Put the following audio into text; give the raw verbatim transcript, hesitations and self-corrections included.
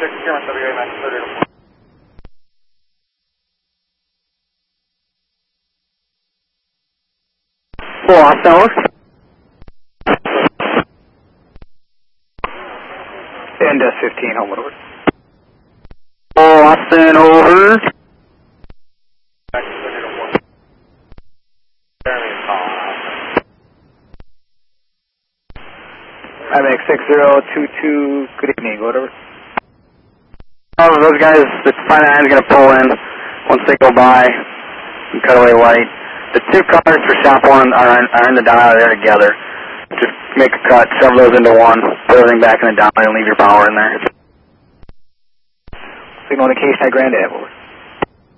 six, Karen, W A nine thirty. Full Austin, over. And uh, fifteen, home over. Full Austin, over. I M X six zero two two, good evening, whatever. Oh, those guys, the five nine is going to pull in once they go by and cut away white. The two cars for shop one are in, are in the dial, they're together. Just make a cut, shove those into one, put everything back in the dial and leave your power in there. Signal indication at Grand Ave, over.